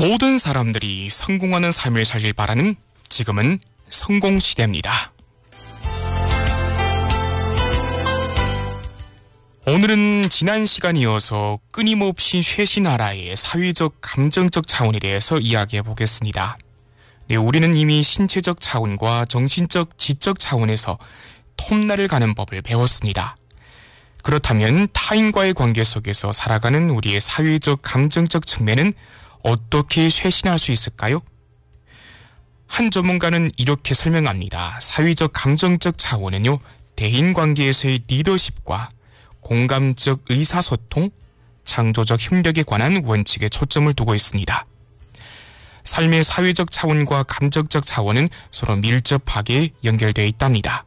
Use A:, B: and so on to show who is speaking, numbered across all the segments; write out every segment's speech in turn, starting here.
A: 모든 사람들이 성공하는 삶을 살길 바라는 지금은 성공 시대입니다. 오늘은 지난 시간에 이어서 끊임없이 쇄신하라의 사회적, 감정적 차원에 대해서 이야기해 보겠습니다. 네, 우리는 이미 신체적 차원과 정신적, 지적 차원에서 톱날을 가는 법을 배웠습니다. 그렇다면 타인과의 관계 속에서 살아가는 우리의 사회적, 감정적 측면은 어떻게 쇄신할 수 있을까요? 한 전문가는 이렇게 설명합니다. 사회적, 감정적 차원은요, 대인관계에서의 리더십과 공감적 의사소통, 창조적 협력에 관한 원칙에 초점을 두고 있습니다. 삶의 사회적 차원과 감정적 차원은 서로 밀접하게 연결되어 있답니다.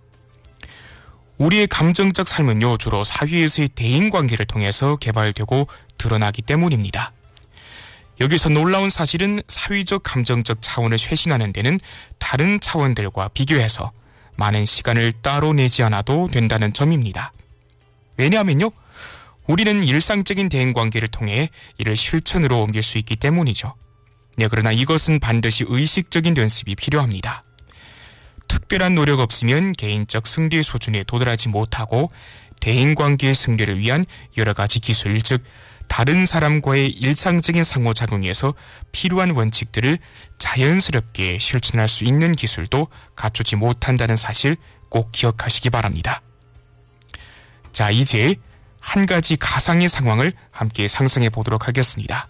A: 우리의 감정적 삶은요, 주로 사회에서의 대인관계를 통해서 개발되고 드러나기 때문입니다. 여기서 놀라운 사실은 사회적, 감정적 차원을 쇄신하는 데는 다른 차원들과 비교해서 많은 시간을 따로 내지 않아도 된다는 점입니다. 왜냐하면요, 우리는 일상적인 대인관계를 통해 이를 실천으로 옮길 수 있기 때문이죠. 네, 그러나 이것은 반드시 의식적인 연습이 필요합니다. 특별한 노력 없으면 개인적 승리의 수준에 도달하지 못하고 대인관계의 승리를 위한 여러 가지 기술, 즉 다른 사람과의 일상적인 상호작용에서 필요한 원칙들을 자연스럽게 실천할 수 있는 기술도 갖추지 못한다는 사실 꼭 기억하시기 바랍니다. 자, 이제 한 가지 가상의 상황을 함께 상상해 보도록 하겠습니다.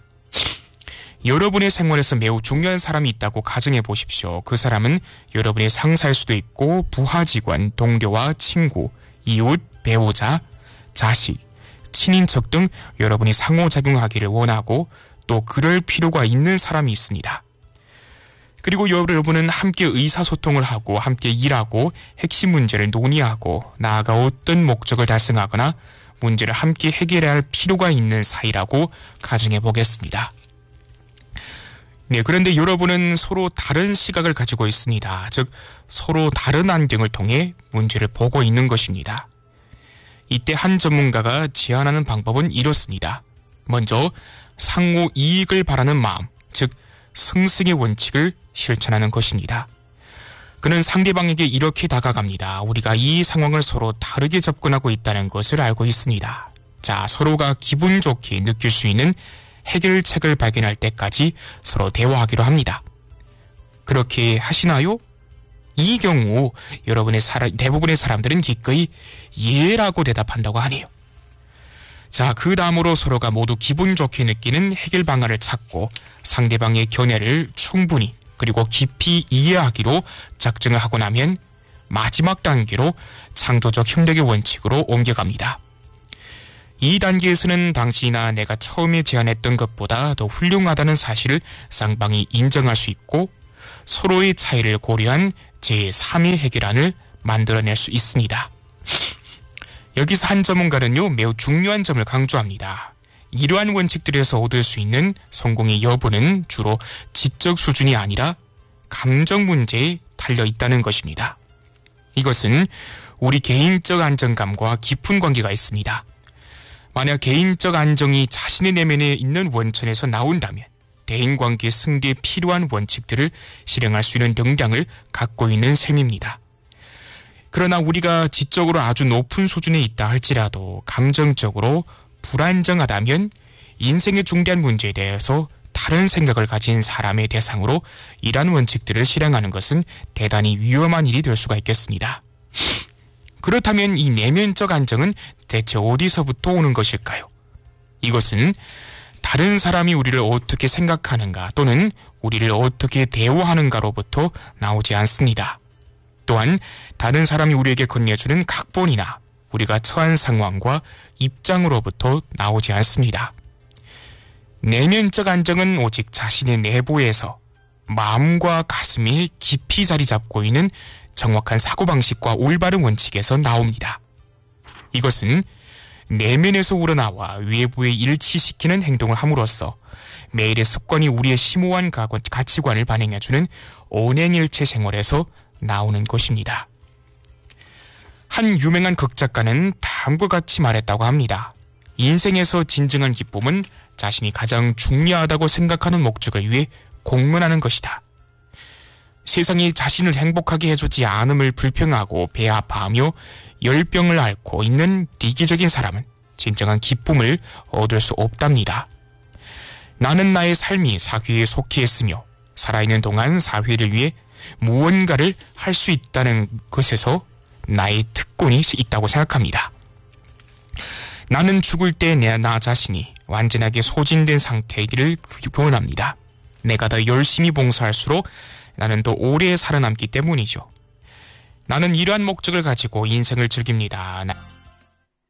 A: 여러분의 생활에서 매우 중요한 사람이 있다고 가정해 보십시오. 그 사람은 여러분의 상사일 수도 있고 부하 직원, 동료와 친구, 이웃, 배우자, 자식, 친인척 등 여러분이 상호작용하기를 원하고 또 그럴 필요가 있는 사람이 있습니다. 그리고 여러분은 함께 의사소통을 하고 함께 일하고 핵심 문제를 논의하고 나아가 어떤 목적을 달성하거나 문제를 함께 해결해야 할 필요가 있는 사이라고 가정해 보겠습니다. 네, 그런데 여러분은 서로 다른 시각을 가지고 있습니다. 즉, 서로 다른 안경을 통해 문제를 보고 있는 것입니다. 이때 한 전문가가 제안하는 방법은 이렇습니다. 먼저 상호 이익을 바라는 마음, 즉 승승의 원칙을 실천하는 것입니다. 그는 상대방에게 이렇게 다가갑니다. 우리가 이 상황을 서로 다르게 접근하고 있다는 것을 알고 있습니다. 자, 서로가 기분 좋게 느낄 수 있는 해결책을 발견할 때까지 서로 대화하기로 합니다. 그렇게 하시나요? 이 경우 여러분의 대부분의 사람들은 기꺼이 예라고 대답한다고 하네요. 자, 그 다음으로 서로가 모두 기분 좋게 느끼는 해결 방안을 찾고 상대방의 견해를 충분히 그리고 깊이 이해하기로 작정을 하고 나면 마지막 단계로 창조적 협력의 원칙으로 옮겨갑니다. 이 단계에서는 당신이나 내가 처음에 제안했던 것보다 더 훌륭하다는 사실을 쌍방이 인정할 수 있고 서로의 차이를 고려한 제3의 해결안을 만들어낼 수 있습니다. 여기서 한 전문가는요, 매우 중요한 점을 강조합니다. 이러한 원칙들에서 얻을 수 있는 성공의 여부는 주로 지적 수준이 아니라 감정 문제에 달려 있다는 것입니다. 이것은 우리 개인적 안정감과 깊은 관계가 있습니다. 만약 개인적 안정이 자신의 내면에 있는 원천에서 나온다면 대인관계 승리에 필요한 원칙들을 실행할 수 있는 역량을 갖고 있는 셈입니다. 그러나 우리가 지적으로 아주 높은 수준에 있다 할지라도 감정적으로 불안정하다면 인생의 중대한 문제에 대해서 다른 생각을 가진 사람의 대상으로 이러한 원칙들을 실행하는 것은 대단히 위험한 일이 될 수가 있겠습니다. 그렇다면 이 내면적 안정은 대체 어디서부터 오는 것일까요? 이것은 다른 사람이 우리를 어떻게 생각하는가 또는 우리를 어떻게 대우하는가로부터 나오지 않습니다. 또한 다른 사람이 우리에게 건네주는 각본이나 우리가 처한 상황과 입장으로부터 나오지 않습니다. 내면적 안정은 오직 자신의 내부에서 마음과 가슴이 깊이 자리 잡고 있는 정확한 사고방식과 올바른 원칙에서 나옵니다. 이것은 내면에서 우러나와 외부에 일치시키는 행동을 함으로써 매일의 습관이 우리의 심오한 가치관을 반영해주는 언행일체 생활에서 나오는 것입니다. 한 유명한 극작가는 다음과 같이 말했다고 합니다. 인생에서 진정한 기쁨은 자신이 가장 중요하다고 생각하는 목적을 위해 공헌하는 것이다. 세상이 자신을 행복하게 해주지 않음을 불평하고 배 아파하며 열병을 앓고 있는 이기적인 사람은 진정한 기쁨을 얻을 수 없답니다. 나는 나의 삶이 사회에 속해 있으며 살아있는 동안 사회를 위해 무언가를 할 수 있다는 것에서 나의 특권이 있다고 생각합니다. 나는 죽을 때 나 자신이 완전하게 소진된 상태이기를 기원합니다. 내가 더 열심히 봉사할수록 나는 더 오래 살아남기 때문이죠. 나는 이러한 목적을 가지고 인생을 즐깁니다.